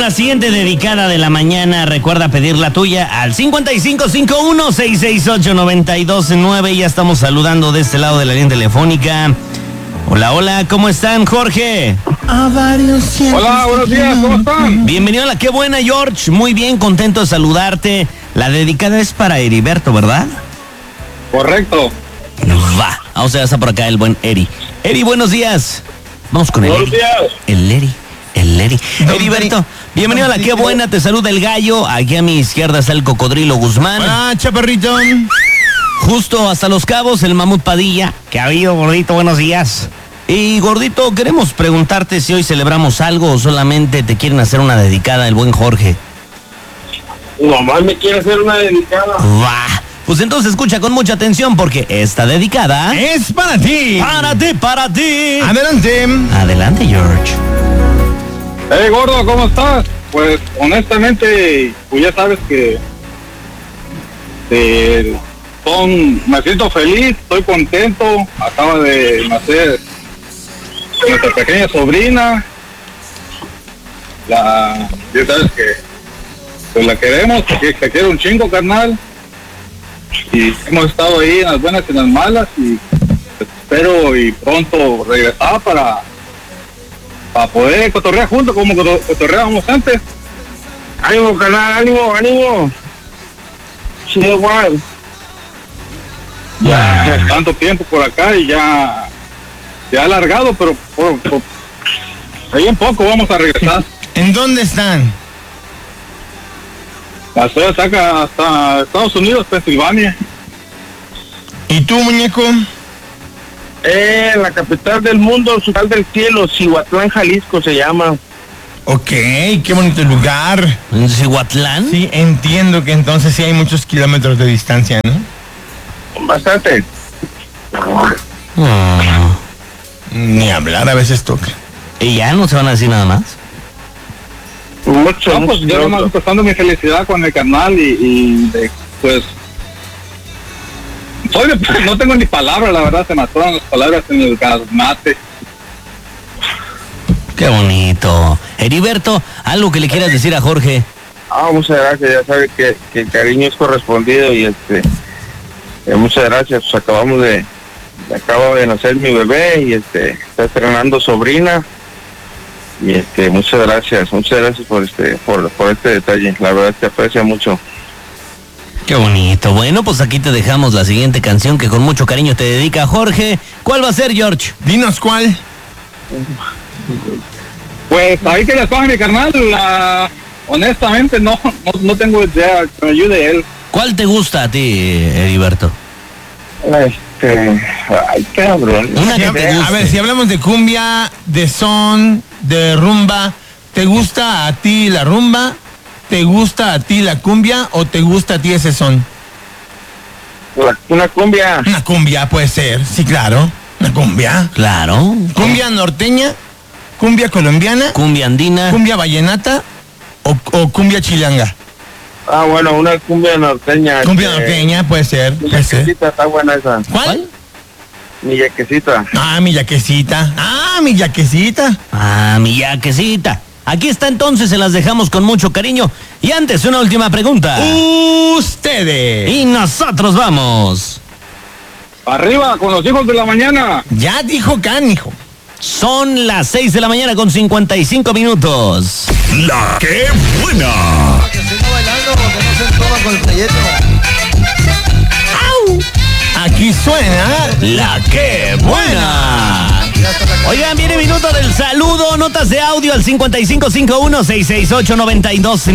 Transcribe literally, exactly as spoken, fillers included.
la siguiente dedicada de la mañana. Recuerda pedir la tuya al cincuenta y cinco cincuenta y uno, sesenta y seis ocho, noventa y dos nueve. Ya estamos saludando de este lado de la línea telefónica. Hola, hola, ¿cómo están, Jorge? Hola, buenos días, ¿cómo están? Bienvenido a la Qué Buena, George. Muy bien, contento de saludarte. La dedicada es para Heriberto, ¿verdad? Correcto. Va, vamos a ver por acá el buen Eri. Eri, buenos días. Vamos con el Buenos Eri. días. El Eri, el Eri. Heriberto, bienvenido a la Qué Buena, te saluda el gallo. Aquí a mi izquierda está el Cocodrilo Guzmán. Hola, chaparrito. Justo hasta Los Cabos, el Mamut Padilla. ¿Qué ha habido, gordito? Buenos días. Y gordito, queremos preguntarte si hoy celebramos algo o solamente te quieren hacer una dedicada el buen Jorge. Nomás me quiere hacer una dedicada. Va. Pues entonces escucha con mucha atención porque esta dedicada Es para ti. para ti, para ti. Adelante. Adelante, George. Hey, gordo, ¿cómo estás? Pues, honestamente, pues ya sabes que... eh, son, me siento feliz, estoy contento. Acaba de nacer nuestra pequeña sobrina. La... Ya sabes que... Pues la queremos, que te quiero un chingo, carnal. Y hemos estado ahí en las buenas y en las malas y espero y pronto regresar para para poder cotorrear juntos como coto- cotorreábamos antes. Ánimo, canal, ánimo, ánimo. Sí, igual. Ya tanto tiempo por acá y ya ya alargado, pero por, por, ahí en poco vamos a regresar. ¿En dónde están? Hasta acá, hasta Estados Unidos, Pensilvania. ¿Y tú, muñeco? Eh, la capital del mundo, ciudad del cielo, Cihuatlán, Jalisco se llama. Ok, qué bonito lugar. ¿En Cihuatlán? Sí, entiendo que entonces sí hay muchos kilómetros de distancia, ¿no? Bastante. Ah. Ni hablar, a veces toca. ¿Y ya no se van a decir nada más? Mucho, No, pues yo mucho. nomás expresando mi felicidad con el canal y, y de, pues soy de- no tengo ni palabras, la verdad, se me atoran las palabras en el gasmate. Qué bonito. Heriberto, algo que le quieras decir a Jorge. Ah, muchas gracias, ya sabe que, que el cariño es correspondido y este, eh, muchas gracias, pues acabamos de, acabo de nacer mi bebé y este, está estrenando sobrina. Y este, muchas gracias, muchas gracias por este, por, por este detalle, la verdad te aprecia mucho. Qué bonito. Bueno, pues aquí te dejamos la siguiente canción que con mucho cariño te dedica Jorge. ¿Cuál va a ser, George? Dinos cuál. Pues ahí que les pague mi carnal, la, honestamente no, no no tengo idea, que me ayude él. ¿Cuál te gusta a ti, Heriberto? Este, ay cabrón. Una Si que hab- te guste. a ver, si hablamos de cumbia, de son, de rumba, ¿te gusta a ti la rumba? ¿Te gusta a ti la cumbia o te gusta a ti ese son? La- una cumbia. Una cumbia puede ser, sí, claro. Una cumbia. Claro. Cumbia norteña, cumbia colombiana, Cumbia andina. cumbia vallenata o, o cumbia chilanga. Ah, bueno, una cumbia norteña. Cumbia este, norteña puede ser, Mi puede ser. yaquecita está buena esa. ¿Cuál? Mi yaquecita. Ah, mi yaquecita. Ah, mi yaquecita. Ah, mi yaquecita. Aquí está entonces, se las dejamos con mucho cariño. Y antes, una última pregunta. Ustedes. Y nosotros vamos. Arriba con los hijos de la mañana. Ya dijo canijo. Son las seis de la mañana con cincuenta y cinco minutos. La Qué Buena. Que siga bailando, que no se toma con el proyecto. Aquí suena La Qué Buena. Ya está la cara. Oigan, viene minuto del saludo, notas de audio al cincuenta y cinco cincuenta y uno, sesenta y seis ocho, noventa y dos